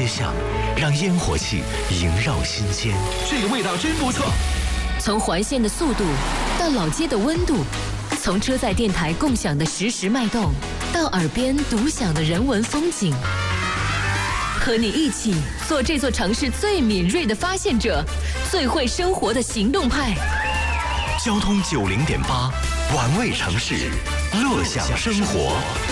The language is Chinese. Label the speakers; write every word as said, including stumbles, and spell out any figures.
Speaker 1: 街巷，让烟火气萦绕心间。
Speaker 2: 这个味道真不错。
Speaker 3: 从环线的速度到老街的温度，从车载电台共享的实时脉动，到耳边独享的人文风景。和你一起做这座城市最敏锐的发现者，最会生活的行动派。
Speaker 1: 交通九零点八，玩味城市，乐享生活。